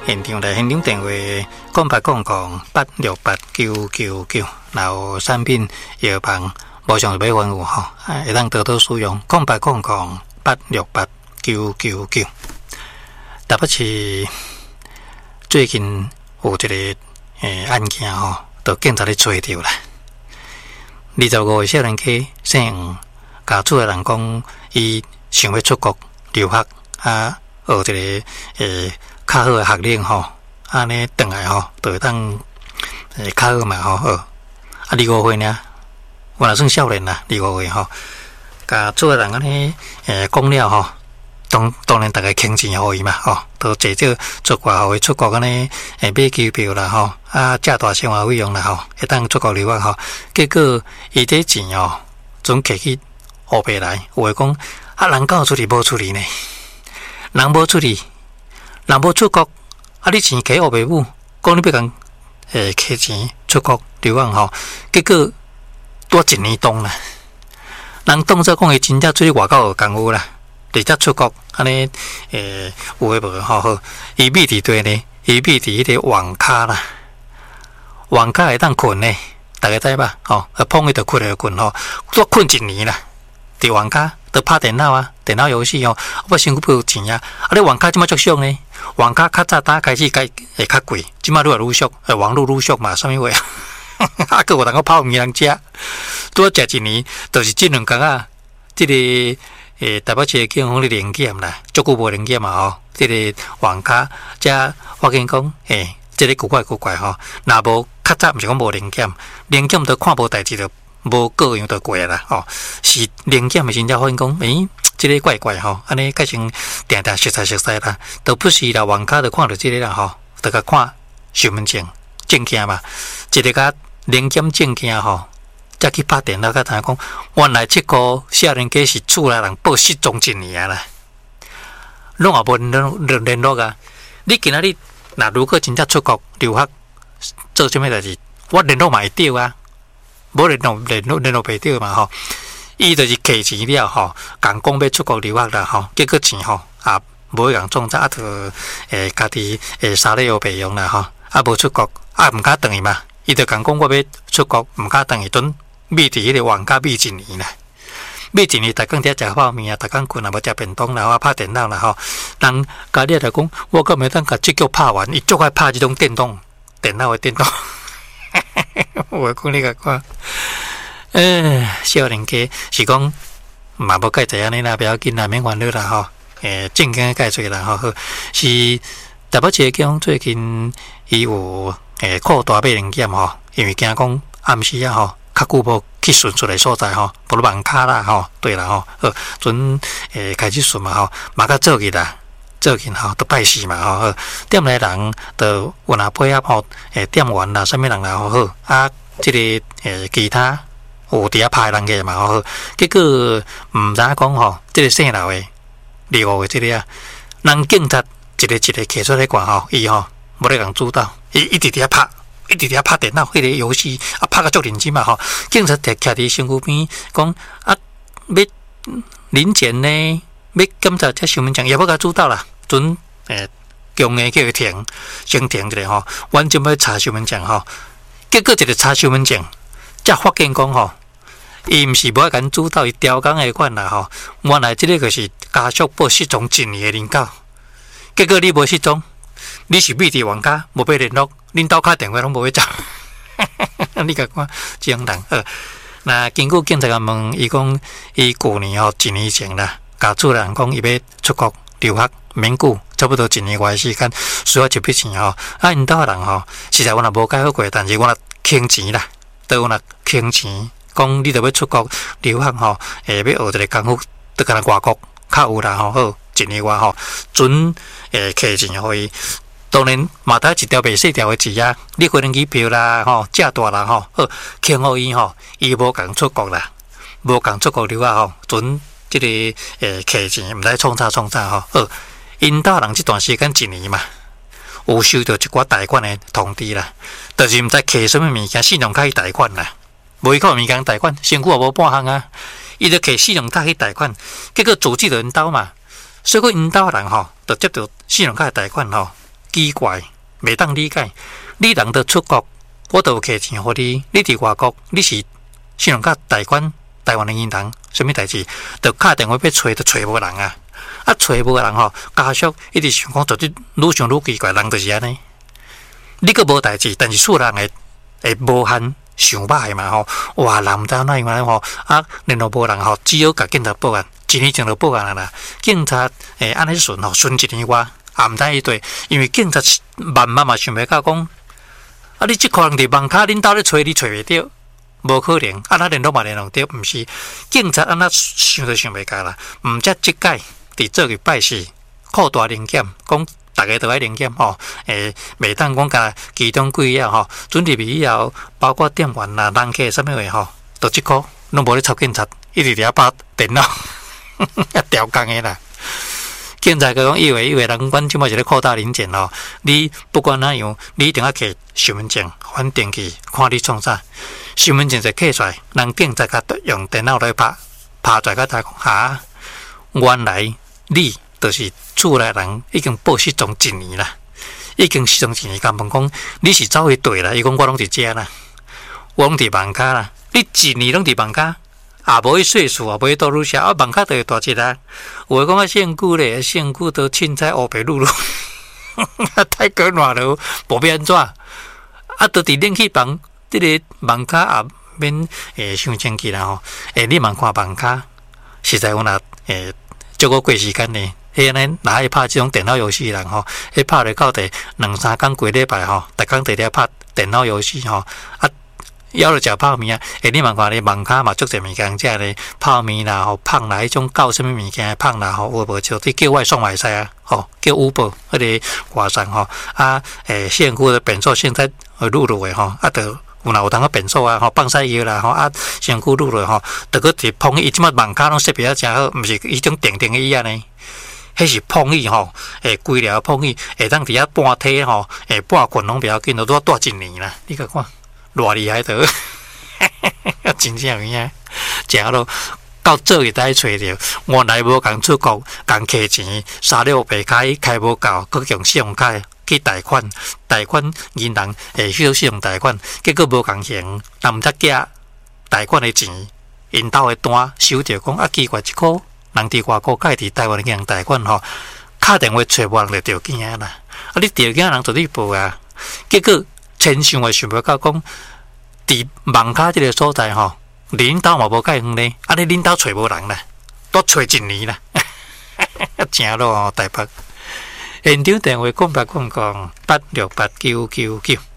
现场电话0800868999，然后产品药房无上买份有吼，会当得到使用。0800868999。特别是最近有一个案件吼，就警察咧追着啦。25岁少年家姓家厝的人讲，伊想要出国留学啊，学一个较好的学历吼，安尼转来吼，就会当较好嘛吼。25岁呢，我也算少年啦，25岁吼，家厝的人安尼讲了吼。当然，大家倾钱互伊嘛，吼，都坐少出国，互伊出国安尼，买机票啦，吼，正大生活费用啦，吼，会当出国留学吼。结果伊这钱哦，总摕去乌白来，有诶讲人敢有出去无出去呢？人无出去，人无出国，你钱摕乌白母，讲你要共摕钱出国留学吼，结果多1年当啦。人当作讲伊真正出去外口有功夫啦。直接出国，安尼有诶无吼好，伊秘伫对呢，伊秘伫迄个网咖啦，网咖会当困呢，大家知吧？吼，碰伊就困就困吼，多困1年啦，伫网咖都拍电脑啊，电脑游戏哦，我辛苦不有钱啊，你网咖即马足俗呢，网咖较早打开始会较贵，即马愈来愈俗，网络愈俗嘛，啥物话啊？个有人个泡面人食，多食1年，就是这2工啊，这个。台北市的警方咧零检啦，足久无零检嘛吼，这个网咖，遮我跟你讲，这个古怪吼，若无较早毋是讲无零检，零检都看无代志，就无各样就过啦吼。是零检的真正发现讲，这个怪吼，安尼改成定熟悉啦，都不是啦，网咖就看到这个啦吼，就甲看身份证件嘛，一个甲零检证件吼。才去拍电脑，才知影讲，原来这个少年家是厝内人报失踪1年啦，拢也无联络啊。你今仔日若如果真正出国留学做什么代志，我联络嘛会到啊，无联络袂到嘛吼。伊就是摕钱了吼，讲要出国留学啦吼，结果钱吼也无人种扎，就家己沙咧学备用啦吼，无出国毋敢转去嘛，伊就讲我要出国，毋敢转去蹲。秘伫迄个网咖秘1年啦，秘1年，逐工伫遐食泡面啊，逐工困啊，无食便当啦，拍电脑啦吼。人家己来讲，我敢袂当甲即局拍完，伊足爱拍即种电脑的电动。我讲你甲看，少年家是讲嘛无介济安尼啦，不要紧啦，免烦恼啦吼。正经介绍啦吼，是台北市警方最近伊有扩大买零检吼，因为惊讲暗时啊吼。较久无去巡出来所在吼，无网咖啦吼，对啦吼，准开始巡嘛吼，嘛较做去啦，做去吼都拜四嘛吼，店内人都有若配合吼，店员啦，啥物人啦好，即个其他有伫遐拍人个嘛吼，结果毋知影讲吼，即个姓刘的25个即个啊，人警察一个摕出来管吼，伊吼无咧共主导，伊一直伫遐拍。一直伫遐拍电脑，迄个游戏拍个足认真嘛吼。警察徛伫身躯边讲要临检呢，要检查这身份证，也要甲主导啦。准强硬叫伊停，先停一下吼。完全要查身份证吼。结果一个查身份证，才发现讲吼，伊毋是无爱甲主导，伊调工的款啦吼。原来这个就是家属报失踪1年的人口。结果你无失踪，你是秘伫网咖，无被联络。恁兜敲电话拢无要走，你甲看这种人。那经过警察甲问，伊讲伊去年1年前啦，家厝人讲伊要出国留学，免久，差不多1年外的时间，需要一笔钱吼。因兜人吼，实在我若无解好过，但是我若倾钱啦，都有若倾钱，讲你着要出国留学吼，要学一个功夫，都敢若外国较有啦吼，好1年外吼，准摕钱互伊。当然，嘛得一条袂细条的钱啊！你飞机票啦，吼，正大啦，吼，好，欠互伊吼，伊无共出国啦，无共出国留学吼，准即个摕钱，毋知创啥吼，好，因兜人即段时间1年嘛，有收到一寡贷款的通知啦，就是毋知摕什么物件，信用卡去贷款啦，无伊靠物件贷款，身躯也无半项啊，伊就摕信用卡去贷款，结果阻止着因兜嘛，所以因兜人吼，就接到信用卡的贷款吼。 奇怪，袂当理解。你人都出国，我都有摕钱互你，你伫外国，你是信用卡贷款台湾的银行，什么代志？就打电话要找，就找无人啊！啊，找无人吼，家属一直想讲，就是愈想愈奇怪，人就是安尼。你个无代志，但是厝人会无限想歹嘛吼。哇，人毋知哪样吼，啊，联络无人吼，只好甲警察报案，一年前就报案啦。警察安尼顺吼，顺一年外，也毋知伊对，因为警察万万嘛想袂到讲，啊，你即可能伫网咖恁兜咧找，你找袂着。无可能，啊！那联络嘛联络着，毋是警察安那想都想袂到啦。毋则即届伫做个拜四，扩大临检，讲大家都爱临检吼。袂当讲甲其中几样吼，准入去以后，包括店员啦、人客啥物话吼，都即个拢无咧操警察，一直伫遐拍电脑，一条工诶啦。警察讲以为人阮即摆是咧扩大临检吼，你不管哪样，你一定要摕身份证、反登记，看你创啥。身份证就摕出来，人警察甲用电脑来拍出来，甲大家讲哈，原来你就是厝内人，已经报失踪1年啦，已经失踪1年。甲问讲你是走去对啦？伊讲我拢伫遮啦，我拢伫网咖啦。你1年拢伫网咖，也无去岁数，也无去倒入社，啊网咖就会大一啦。有诶讲啊，身躯咧，身躯都凊彩乌白噜噜，太过热了，无要安怎？啊，都伫冷气房。这个网咖也免伤清气啦吼，你慢看网咖，实在有若足够过时间呢。迄安尼，若爱拍即种电脑游戏人吼，迄拍咧到第2-3工过礼拜吼，逐工伫咧拍电脑游戏吼，啊，枵着食泡面啊，你慢看咧网咖嘛，足侪物件食咧，泡面啦吼，胖啦，迄种搞什么物件胖啦吼，有无就你叫外送嘛会使啊，吼，叫 Uber 迄个外送吼，啊，现股的变数现在录入诶吼，啊，就。有当个变数啊，吼放屎药啦，吼啊，身躯愈落吼，着个是碰伊即摆网咖拢设备啊诚好，毋是迄种电的椅啊呢，迄是碰椅吼，规条碰椅会当伫遐半体吼，半困拢不要紧，都带1年啦，你甲看，偌厉害得，真正有影，诚咯。到做会使找着，原来无共出国，共摕钱368开开无够，佮用信用卡去贷款银行许多信用贷款，结果无共行，但毋则寄贷款的钱，因兜的单收着讲啊奇怪一箍，人伫外国，佮伫台湾银行贷款吼，敲电话找无人就着惊啦，啊你着惊人就你报啊，结果千想也想袂到讲，伫网咖即个所在吼。恁兜嘛无介远呢，啊！你恁兜找无人啦，都找1年啦，正咯，台北现场电话讲8689999。